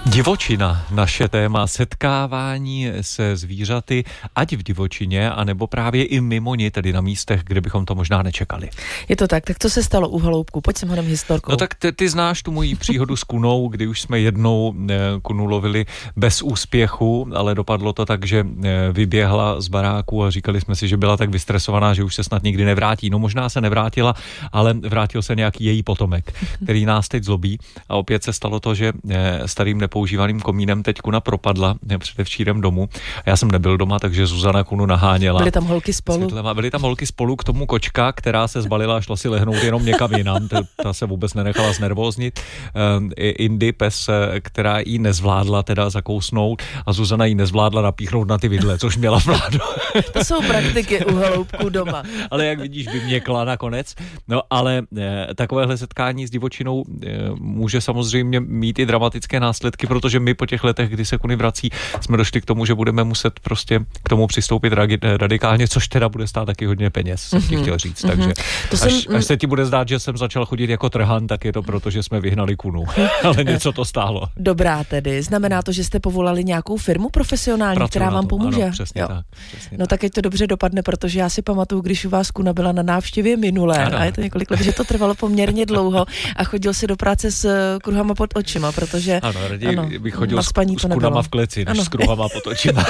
Divočina, naše téma, setkávání se zvířaty, ať v divočině, anebo právě i mimo ní, tedy na místech, kde bychom to možná nečekali. Je to tak co se stalo u Holoubku? Pojď sem honem historkou. No tak ty znáš tu moji příhodu s kunou, kdy už jsme jednou kunu lovili bez úspěchu, ale dopadlo to tak, že vyběhla z baráku a říkali jsme si, že byla tak vystresovaná, že už se snad nikdy nevrátí. No možná se nevrátila, ale vrátil se nějaký její potomek, který nás teď zlobí. A opět se stalo to, že starým nepoužívaným komínem teď kuna propadla předevčírem domů. Já jsem nebyl doma, takže Zuzana kunu naháněla. Byly tam holky spolu? Byly tam holky spolu, k tomu kočka, která se zbalila a šla si lehnout jenom někam jinam. Ta se vůbec nenechala znervóznit. Indy, pes, která jí nezvládla teda zakousnout a Zuzana jí nezvládla napíchnout na ty vidle, což měla vládu. To jsou praktiky u Holoubku doma. Ale jak vidíš, vyměkla nakonec. No ale takovéhle setkání s divočinou může samozřejmě mít i dramatické následky, protože my po těch letech, kdy se kuny vrací, jsme došli k tomu, že budeme muset prostě k tomu přistoupit radikálně, což teda bude stát taky hodně peněz, jsem ti chtěl říct. Takže až se ti bude zdát, že jsem začal chodit jako trhan, tak je to proto, že jsme vyhnali kunu. Ale něco to stálo. Dobrá tedy. Znamená to, že jste povolali nějakou firmu profesionální, která vám pomůže? Ano, přesně tak. Přesně no tak ať to dobře dopadne, protože já si pamatuju, když u vás kuna byla na návštěvě minulé, a je to několik let, že to trvalo poměrně dlouho a chodil si do práce s kruhama pod očima, protože ano, raději bych chodil s kunama v kleci, než s kruhama pod očima.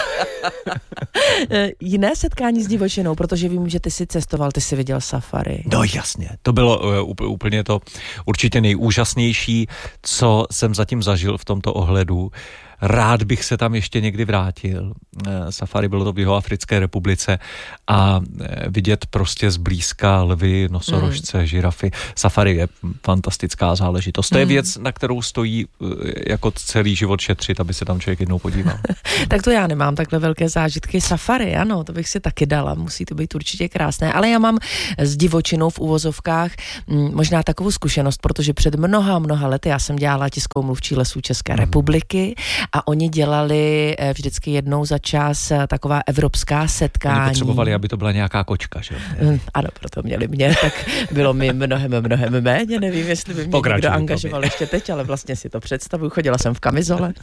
Jiné setkání s divočinou, protože vím, že ty jsi cestoval, ty jsi viděl safari. No jasně, to bylo úplně to určitě nejúžasnější, co jsem zatím zažil v tomto ohledu. Rád bych se tam ještě někdy vrátil. Safari bylo to v Jihoafrické republice a vidět prostě zblízka lvy, nosorožce, žirafy. Safari je fantastická záležitost. To je věc, na kterou stojí jako celý život šetřit, aby se tam člověk jednou podíval. Tak to já nemám takhle velké zážitky. Safari, ano, to bych si taky dala. Musí to být určitě krásné. Ale já mám s divočinou v uvozovkách možná takovou zkušenost, protože před mnoha lety já jsem dělala tiskovou mluvčí Lesů České republiky a oni dělali vždycky jednou za čas taková evropská setkání. Oni potřebovali, aby to byla nějaká kočka, že? Ano, proto měli mě, tak bylo mi mnohem méně, nevím, jestli by mě někdo angažoval ještě teď, ale vlastně si to představuju, chodila jsem v kamizole,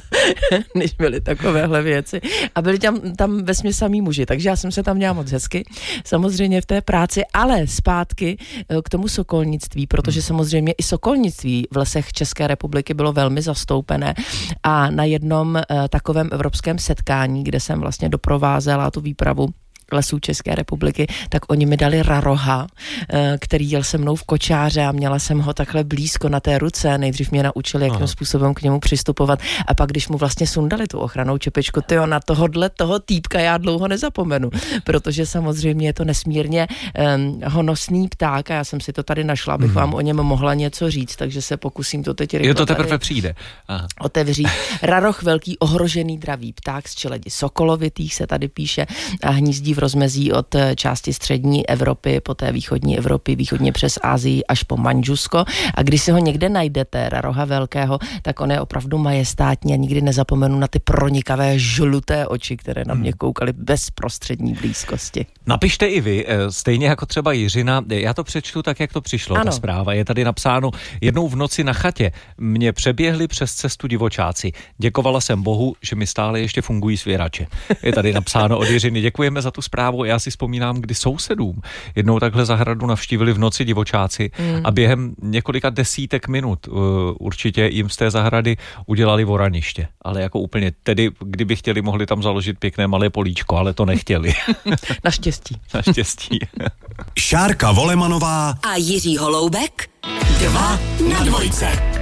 než byly takovéhle věci a byli tam vesměs samý muži, takže já jsem se tam měla moc hezky, samozřejmě v té práci, ale zpátky k tomu sokolnictví, protože samozřejmě i sokolnictví v lesech České republiky bylo velmi zastoupené a na jednom takovém evropském setkání, kde jsem vlastně doprovázela tu výpravu Lesů České republiky, tak oni mi dali raroha, který jel se mnou v kočáře a měla jsem ho takhle blízko na té ruce. Nejdřív mě naučili, jakým způsobem k němu přistupovat a pak, když mu vlastně sundali tu ochrannou čepičku, na toho týpka já dlouho nezapomenu, protože samozřejmě je to nesmírně honosný pták a já jsem si to tady našla, abych vám o něm mohla něco říct, takže se pokusím to teď rychle to teprve přijde. Otevřít. Raroh, velký ohrožený dravý pták z čeledi sokolovitých se tady píše a hnízdí v rozmezí od části střední Evropy, po té východní Evropy, východně přes Asii až po Mandžusko. A když si ho někde najdete, raroha velkého, tak on je opravdu majestátní a nikdy nezapomenu na ty pronikavé žluté oči, které na mě koukaly bezprostřední blízkosti. Napište i vy, stejně jako třeba Jiřina, já to přečtu tak, jak to přišlo, ta zpráva. Je tady napsáno, jednou v noci na chatě mě přeběhli přes cestu divočáci. Děkovala jsem Bohu, že mi stále ještě fungují svěrače. Je tady napsáno od Jiřiny, děkujeme za tu zprávu. Já si vzpomínám, kdy sousedům jednou takhle zahradu navštívili v noci divočáci a během několika desítek minut určitě jim z té zahrady udělali voraniště. Ale jako úplně, tedy kdyby chtěli, mohli tam založit pěkné malé políčko, ale to nechtěli. Naštěstí. Naštěstí. Šárka Volemanová a Jiří Holoubek 2 na 2.